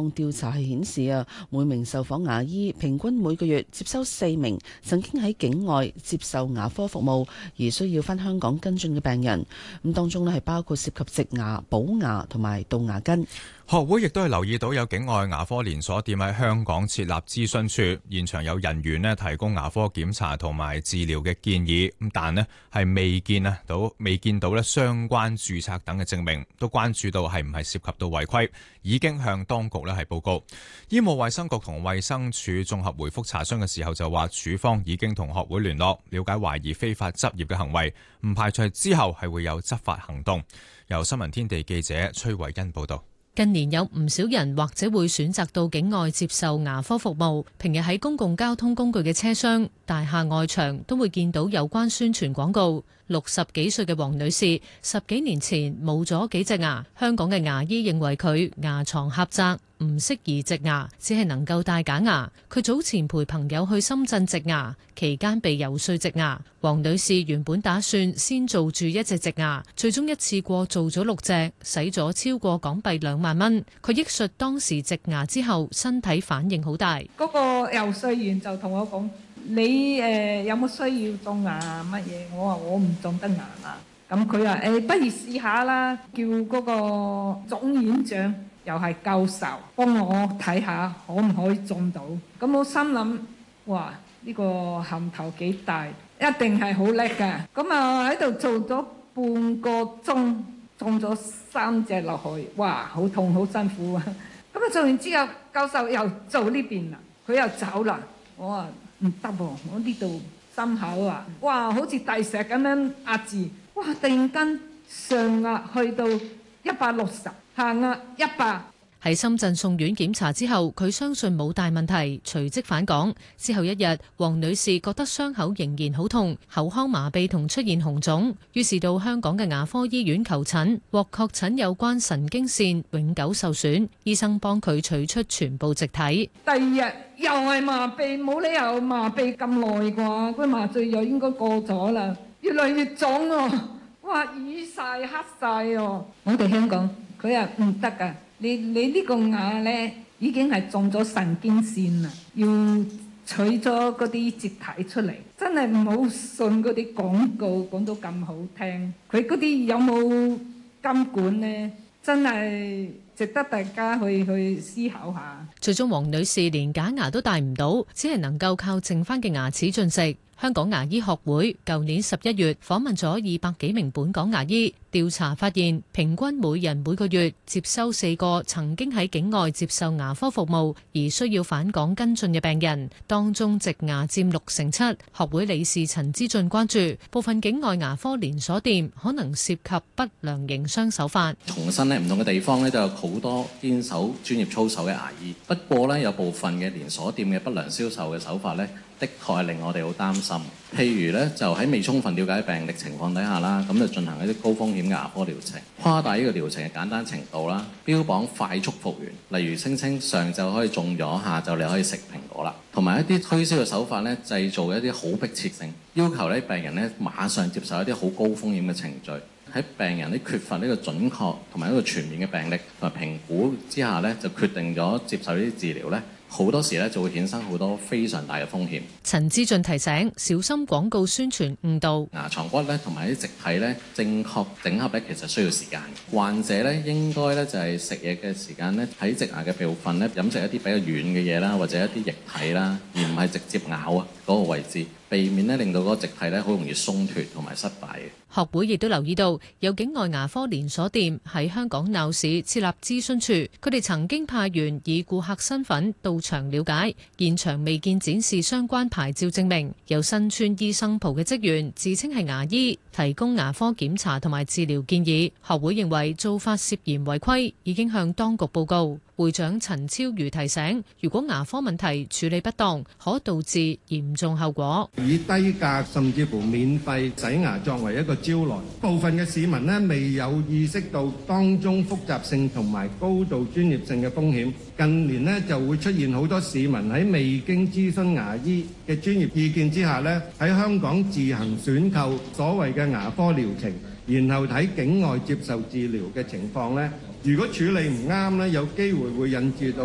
項調查係顯示啊，每名受訪牙醫平均每個月接收4名曾經喺境外接受牙科服務而需要返香港跟進嘅病人。咁當中咧係包括涉及植牙、補牙同埋杜牙根。 學會亦都係留意到有境外牙科連鎖店喺香港設立諮詢處，現場有人員咧提供牙科檢查同埋治療嘅建議，咁但咧係未見到咧相關註冊等嘅證明，都關注到係唔係涉及到違規，已經向當局咧係報告。醫務衛生局同衛生署綜合回覆查詢嘅時候就話，署方已經同學會聯絡，了解懷疑非法執業嘅行為，唔排除之後係會有執法行動。由新聞天地記者崔慧欣報道。 近年有唔少人或者會選擇到境外接受牙科服務，平日喺公共交通工具嘅車廂、大廈外牆都會見到有關宣傳廣告。60幾歲嘅黃女士10幾年前冇咗幾隻牙，香港嘅牙醫認為佢牙床狹窄，唔適宜植牙，只係能夠戴假牙。佢早前陪朋友去深圳植牙，期間被游說植牙。黃女士原本打算先做住1隻植牙，最終一次過做咗6隻，使咗超過港幣2萬蚊。佢憶述當時植牙之後身體反應好大。 嗰個游說員就同我講：你有冇需要種牙乜嘢？我話我唔種得牙啦。咁佢話不如試下啦，叫嗰個總院長又係教授幫我睇下可唔可以種到。咁我心諗，哇，呢個銜頭幾大，一定係好叻㗎。咁啊喺度做咗半個鐘，種咗3隻落去，哇，好痛好辛苦啊！咁啊做完之後，教授又做呢邊啦，佢又走啦。我話唔得喎，我呢度心口啊，哇，好似大石咁樣壓住，哇！突然間上壓去到160，下壓100。 喺深圳送院檢查之後，佢相信冇大問題，隨即返港。之後1日，黃女士覺得傷口仍然好痛，口腔麻痹同出現紅腫，於是到香港嘅牙科醫院求診，獲確診有關神經線永久受損，醫生幫佢取出全部植體。 第2日又係麻痹，冇理由麻痹咁耐啩，佢麻醉藥應該過咗啦，越嚟越腫喎，哇，瘀晒黑晒喎。我哋香港佢話唔得㗎。你呢個牙呢已經係中咗神經線啦，要取咗嗰啲植體出嚟，真係唔好信嗰啲廣告講到咁好聽，佢嗰啲有冇監管呢？真係值得大家去思考下。 最終黃女士連假牙都戴唔到，只係能夠靠剩返嘅牙齒進食。香港牙醫學會舊年11月訪問咗200幾名本港牙醫，調查發現，平均每人每個月接收4個曾經喺境外接受牙科服務而需要返港跟進嘅病人，當中植牙佔67%。學會理事陳之俊關注部分境外牙科連鎖店可能涉及不良營商手法。 重申呢，唔同嘅地方呢都有好多堅守專業操守嘅牙醫，不過呢，有部分嘅連鎖店嘅不良銷售嘅手法呢，的確係令我哋好擔心。譬如咧，就喺未充分了解病歷情況底下啦，咁就進行一啲高風險牙科療程，誇大呢個療程嘅簡單程度啦，標榜快速復原，例如聲稱上晝可以種咗，下晝你可以食蘋果啦，同埋一啲推銷嘅手法咧，製造一啲好迫切性，要求咧病人咧馬上接受一啲好高風險嘅程序。喺病人咧缺乏呢個準確同埋一個全面嘅病歷同埋評估之下咧，就決定咗接受呢啲治療咧。好多時咧就會衍生好多非常大嘅風險。 陳之俊提醒小心廣告宣傳誤導。 牙床骨咧同埋啲植體咧正確整合咧其實需要時間。患者咧應該咧就係食嘢嘅時間咧喺植牙嘅部分咧飲食一啲比較軟嘅嘢啦，或者一啲液體啦，而唔係直接咬啊嗰個位置，避免咧令到嗰個植體咧好容易鬆脱同埋失敗嘅。 學會亦都留意到有境外牙科連鎖店喺香港鬧市設立諮詢處，佢哋曾經派員以顧客身份到場了解，現場未見展示相關牌照證明。有身穿醫生袍嘅職員自稱係牙醫，提供牙科檢查同埋治療建議。學會認為做法涉嫌違規，已經向當局報告。會長陳超瑜提醒，如果牙科問題處理不當，可導致嚴重後果。 以低價甚至乎免費洗牙作為一個招來，部分嘅市民呢未有意識到當中複雜性同埋高度專業性嘅風險。近年呢就會出現好多市民喺未經諮詢牙醫嘅專業意見之下呢，喺香港自行選購所謂嘅牙科療程，然後喺境外接受治療嘅情況呢，如果處理唔啱呢，有機會會引致到